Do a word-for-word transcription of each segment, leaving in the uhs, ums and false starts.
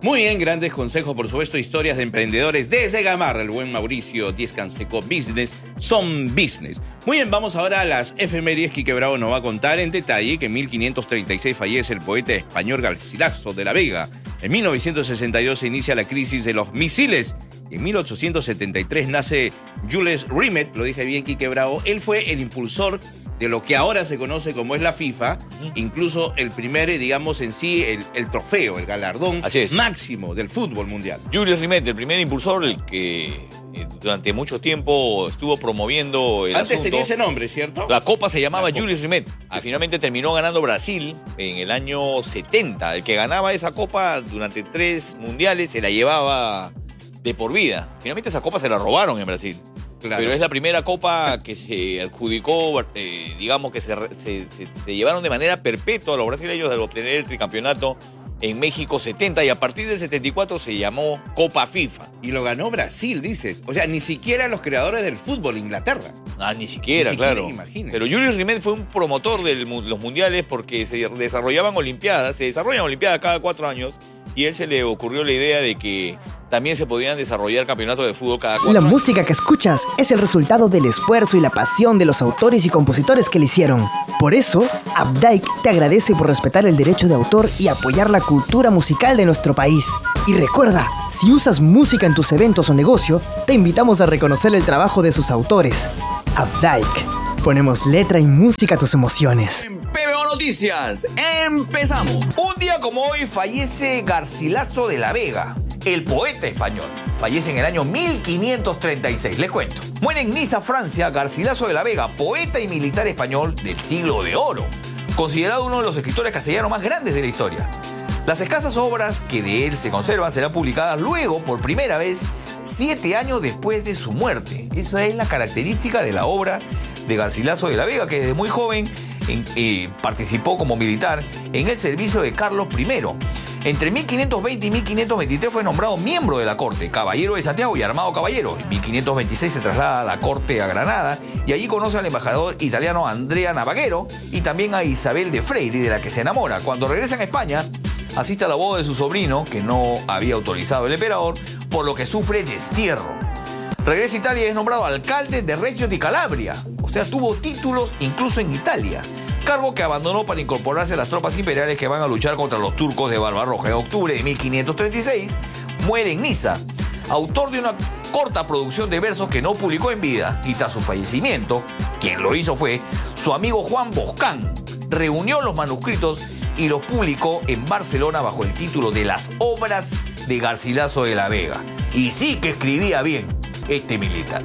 Muy bien, grandes consejos, por supuesto, historias de emprendedores desde Gamarra, el buen Mauricio Díez Canseco. Business son business. Muy bien, vamos ahora a las efemérides. Quique Bravo nos va a contar en detalle que en mil quinientos treinta y seis fallece el poeta español Garcilaso de la Vega. En mil novecientos sesenta y dos se inicia la crisis de los misiles. En mil ochocientos setenta y tres nace Jules Rimet, lo dije bien, Quique Bravo. Él fue el impulsor de lo que ahora se conoce como es la FIFA, incluso el primer, digamos, en sí, el, el trofeo, el galardón máximo del fútbol mundial. Jules Rimet, el primer impulsor, el que eh, durante mucho tiempo estuvo promoviendo el Antes asunto. tenía ese nombre, ¿cierto? La copa se llamaba Jules Rimet, que finalmente terminó ganando Brasil en el año setenta. El que ganaba esa copa durante tres mundiales se la llevaba de por vida. Finalmente esa copa se la robaron en Brasil. Claro. Pero es la primera copa que se adjudicó, eh, digamos que se, se, se, se llevaron de manera perpetua a los brasileños al obtener el tricampeonato en México setenta, y a partir del setenta y cuatro se llamó Copa FIFA. Y lo ganó Brasil, dices. O sea, ni siquiera los creadores del fútbol, Inglaterra. Ah, ni siquiera, ni claro. Siquiera, Pero Jules Rimet fue un promotor de los mundiales porque se desarrollaban olimpiadas, se desarrollan olimpiadas cada cuatro años, y a él se le ocurrió la idea de que también se podían desarrollar campeonatos de fútbol cada cuatro La años. música que escuchas es el resultado del esfuerzo y la pasión de los autores y compositores que la hicieron. Por eso, Updike te agradece por respetar el derecho de autor y apoyar la cultura musical de nuestro país. Y recuerda, si usas música en tus eventos o negocio, te invitamos a reconocer el trabajo de sus autores. Updike. Ponemos letra y música a tus emociones. En P B O Noticias, empezamos. Un día como hoy fallece Garcilaso de la Vega, el poeta español. Fallece en el año mil quinientos treinta y seis, les cuento. Muere en Niza, Francia, Garcilaso de la Vega, poeta y militar español del siglo de oro, considerado uno de los escritores castellanos más grandes de la historia. Las escasas obras que de él se conservan serán publicadas luego, por primera vez, siete años después de su muerte. Esa es la característica de la obra de Garcilaso de la Vega, que desde muy joven en, eh, participó como militar en el servicio de Carlos primero. Entre mil quinientos veinte y mil quinientos veintitrés fue nombrado miembro de la corte, caballero de Santiago y armado caballero. En mil quinientos veintiséis se traslada a la corte a Granada y allí conoce al embajador italiano Andrea Navaghero y también a Isabel de Freire, de la que se enamora. Cuando regresa a España, asiste a la boda de su sobrino, que no había autorizado el emperador, por lo que sufre destierro. Regresa a Italia y es nombrado alcalde de Reggio di Calabria. O sea, tuvo títulos incluso en Italia, cargo que abandonó para incorporarse a las tropas imperiales que van a luchar contra los turcos de Barbarroja. En octubre de mil quinientos treinta y seis muere en Niza, autor de una corta producción de versos que no publicó en vida, y tras su fallecimiento, quien lo hizo fue su amigo Juan Boscán. Reunió los manuscritos y los publicó en Barcelona bajo el título de Las Obras de Garcilaso de la Vega. Y sí que escribía bien este militar.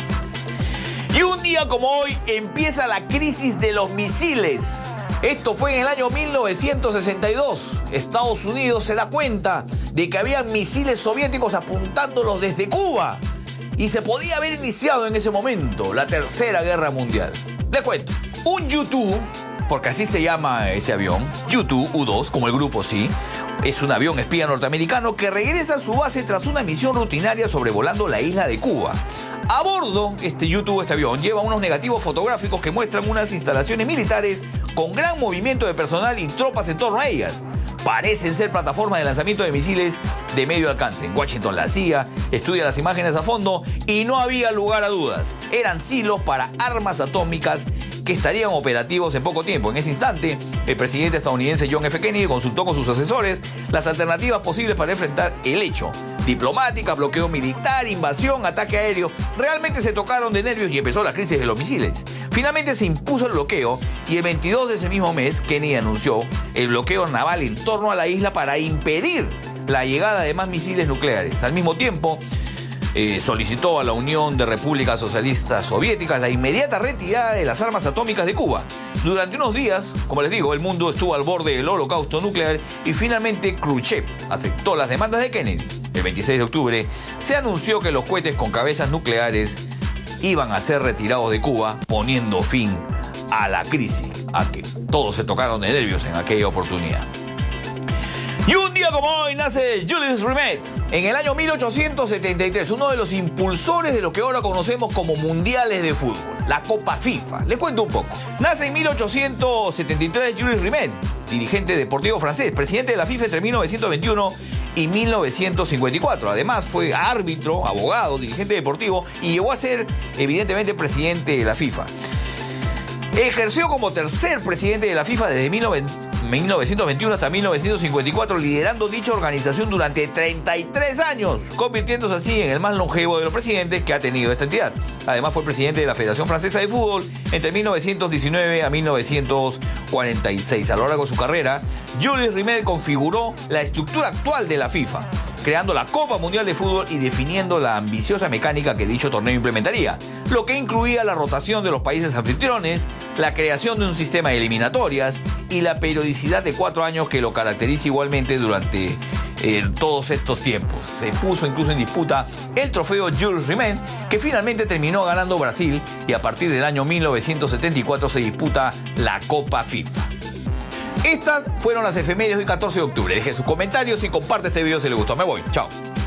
Y un día como hoy empieza la crisis de los misiles. Esto fue en el año mil novecientos sesenta y dos. Estados Unidos se da cuenta de que había misiles soviéticos apuntándolos desde Cuba y se podía haber iniciado en ese momento la Tercera Guerra Mundial. Les cuento, un U dos, porque así se llama ese avión, U dos, U dos, como el grupo sí, es un avión espía norteamericano que regresa a su base tras una misión rutinaria sobrevolando la isla de Cuba. A bordo, este U dos, este avión, lleva unos negativos fotográficos que muestran unas instalaciones militares con gran movimiento de personal y tropas en torno a ellas. Parecen ser plataformas de lanzamiento de misiles de medio alcance. En Washington, la C I A estudia las imágenes a fondo y no había lugar a dudas. Eran silos para armas atómicas que estarían operativos en poco tiempo. En ese instante, el presidente estadounidense John F. Kennedy consultó con sus asesores las alternativas posibles para enfrentar el hecho. Diplomática, bloqueo militar, invasión, ataque aéreo. Realmente se tocaron de nervios y empezó la crisis de los misiles. Finalmente se impuso el bloqueo y el veintidós de ese mismo mes, Kennedy anunció el bloqueo naval en torno a la isla para impedir la llegada de más misiles nucleares. Al mismo tiempo, Eh, solicitó a la Unión de Repúblicas Socialistas Soviéticas la inmediata retirada de las armas atómicas de Cuba. Durante unos días, como les digo, el mundo estuvo al borde del holocausto nuclear y finalmente Khrushchev aceptó las demandas de Kennedy. El veintiséis de octubre se anunció que los cohetes con cabezas nucleares iban a ser retirados de Cuba, poniendo fin a la crisis, a que todos se tocaron de nervios en aquella oportunidad. Y un día como hoy nace Jules Rimet, en el año mil ochocientos setenta y tres, uno de los impulsores de lo que ahora conocemos como mundiales de fútbol, la Copa FIFA. Les cuento un poco. Nace en mil ochocientos setenta y tres Jules Rimet, dirigente deportivo francés, presidente de la FIFA entre mil novecientos veintiuno y mil novecientos cincuenta y cuatro. Además fue árbitro, abogado, dirigente deportivo y llegó a ser evidentemente presidente de la FIFA. Ejerció como tercer presidente de la FIFA desde mil novecientos veintiuno hasta mil novecientos cincuenta y cuatro, liderando dicha organización durante treinta y tres años, convirtiéndose así en el más longevo de los presidentes que ha tenido esta entidad. Además fue presidente de la Federación Francesa de Fútbol entre mil novecientos diecinueve a mil novecientos cuarenta y seis. A lo largo de su carrera, Jules Rimet configuró la estructura actual de la FIFA, creando la Copa Mundial de Fútbol y definiendo la ambiciosa mecánica que dicho torneo implementaría, lo que incluía la rotación de los países anfitriones, la creación de un sistema de eliminatorias y la periodicidad de cuatro años que lo caracteriza igualmente durante eh, todos estos tiempos. Se puso incluso en disputa el trofeo Jules Rimet, que finalmente terminó ganando Brasil, y a partir del año mil novecientos setenta y cuatro se disputa la Copa FIFA. Estas fueron las efemérides de hoy catorce de octubre. Deje sus comentarios y comparte este video si le gustó. Me voy. Chao.